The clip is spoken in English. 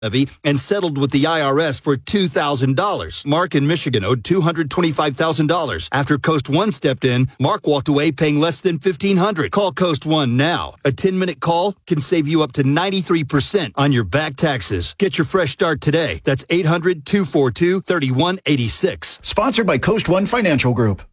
levy and settled with the IRS for $2,000. Mark in Michigan owed $225,000. After Coast One stepped in, Mark walked away paying less than $1,500. Call Coast One now. A 10-minute call can save you up to 93% on your back taxes. Get your fresh start today. That's 800-242-3186. Sponsored by Coast One Financial Group.